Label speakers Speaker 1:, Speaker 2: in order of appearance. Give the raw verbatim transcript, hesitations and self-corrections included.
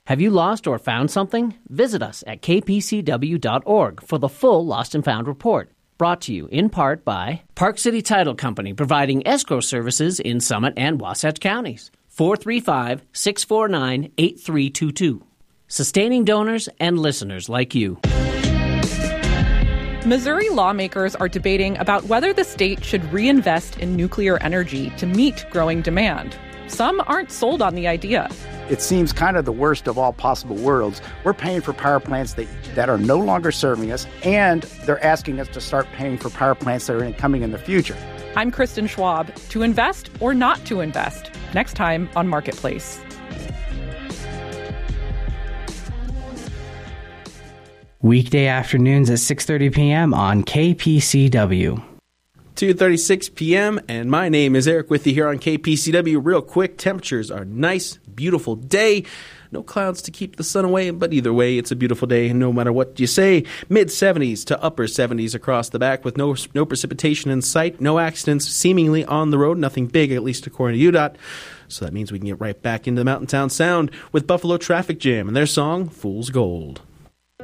Speaker 1: Have you lost or found something? Visit us at k p c w dot org for the full Lost and Found report. Brought to you in part by Park City Title Company, providing escrow services in Summit and Wasatch counties. four three five, six four nine, eight three two two. Sustaining donors and listeners like you.
Speaker 2: Missouri lawmakers are debating about whether the state should reinvest in nuclear energy to meet growing demand. Some aren't sold on the idea.
Speaker 3: It seems kind of the worst of all possible worlds. We're paying for power plants that, that are no longer serving us, and they're asking us to start paying for power plants that are coming in the future.
Speaker 2: I'm Kristen Schwab. To invest or not to invest? Next time on Marketplace.
Speaker 4: Weekday afternoons at six thirty p.m. on K P C W.
Speaker 5: two thirty-six p.m. and my name is Eric with you here on K P C W. Real quick, temperatures are nice, beautiful day. No clouds to keep the sun away, but either way, it's a beautiful day no matter what you say. mid seventies to upper seventies across the back with no no precipitation in sight, no accidents seemingly on the road, nothing big, at least according to U D O T. So that means we can get right back into the Mountain Town Sound with Buffalo Traffic Jam and their song, Fool's Gold.